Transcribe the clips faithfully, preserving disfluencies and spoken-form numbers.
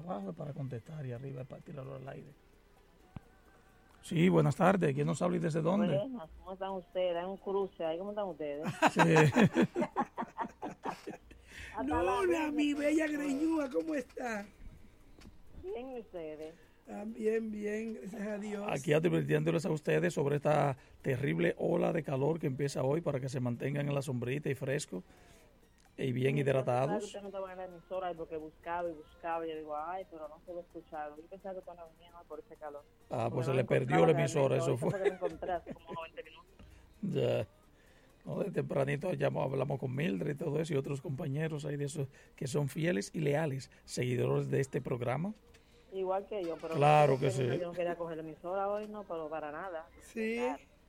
abajo es para contestar y arriba es para tirarlo al aire. Sí, buenas tardes. ¿Quién nos habla y desde dónde? Buenas, ¿cómo están ustedes? Hay un cruce ahí, ¿cómo están ustedes? Sí. Luna, mi bella greñúa, ¿cómo está? Bien, ¿y ustedes? También bien, gracias a Dios. Aquí advirtiéndoles a ustedes sobre esta terrible ola de calor que empieza hoy para que se mantengan en la sombrita y fresco y bien hidratados. Usted no estaba en la emisora porque buscaba y buscaba y yo digo, ay, pero no se lo escuchaba. Yo pensaba que cuando venía por ese calor. Ah, pues Porque se no le lo perdió encontraba la emisora, realmente. eso Ahorita fue. que lo encontré hace como noventa minutos. Ya. No, de tempranito ya hablamos con Mildred y todo eso y otros compañeros ahí de esos que son fieles y leales seguidores de este programa. Igual que yo, pero Claro no, que sí. yo no quería coger la emisora hoy, no, pero para nada. Sí,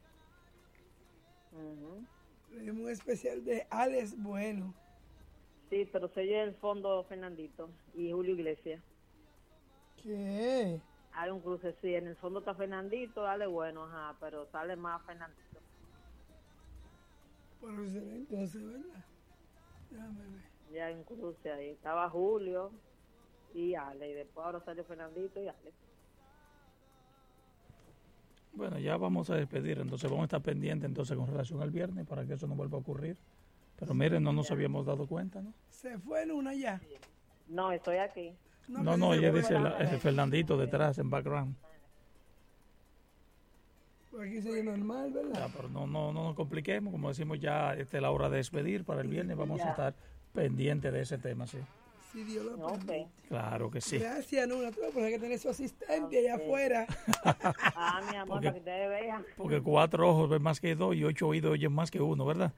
Uh-huh. tenemos un especial de Alex Bueno. Sí, pero soy el fondo Fernandito y Julio Iglesias. ¿Qué? Hay un cruce, sí, en el fondo está Fernandito, dale bueno, ajá, pero sale más Fernandito. Bueno, será entonces, ¿verdad? Déjame ver. Ya hay un cruce ahí, estaba Julio y Ale, y después ahora salió Fernandito y Ale. Bueno, ya vamos a despedir, entonces vamos a estar pendientes entonces con relación al viernes para que eso no vuelva a ocurrir. Pero miren, no nos habíamos dado cuenta, ¿no? ¿Se fue Luna ya? No, estoy aquí. No, que no, se ella fue. dice la- ese Fernandito detrás en background. Por aquí se oye normal, Ya, ¿verdad? pero no, no, no nos compliquemos, como decimos ya, esta es la hora de despedir para el viernes, vamos a estar pendientes de ese tema, sí. Si Dios lo Ok. permite. Claro que sí. Gracias, Luna. Tú vas a que tener su asistente allá Ok. afuera. Ah, mi amor, Porque- para que ustedes vean. Porque cuatro ojos ven más que dos y ocho oídos oyen más que uno, ¿verdad?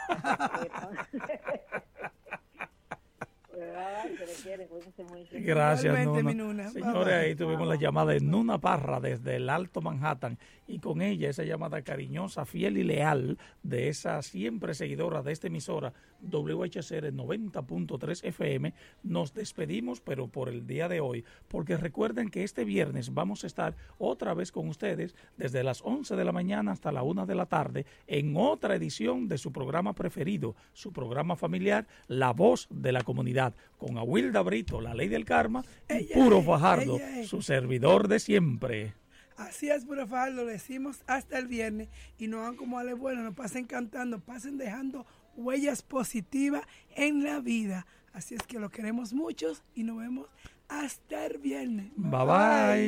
Ay, se le quiere, cuídense mucho. Gracias, Igualmente, Nuna. mi Nuna. Señores, Bye, bye. ahí tuvimos la llamada de Nuna Parra desde el Alto Manhattan y con ella esa llamada cariñosa, fiel y leal de esa siempre seguidora de esta emisora W H C R noventa punto tres F M. Nos despedimos, pero por el día de hoy, porque recuerden que este viernes vamos a estar otra vez con ustedes desde las once de la mañana hasta la una de la tarde en otra edición de su programa preferido, su programa familiar, La Voz de la Comunidad, con Awilda Brito, la ley del karma, y Ella Puro es, Fajardo, ella es. su servidor de siempre. Así es, Puro Fajardo, lo decimos hasta el viernes y no hagan como Ale Bueno, no pasen cantando, pasen dejando huellas positivas en la vida. Así es que lo queremos muchos y nos vemos hasta el viernes. Bye bye.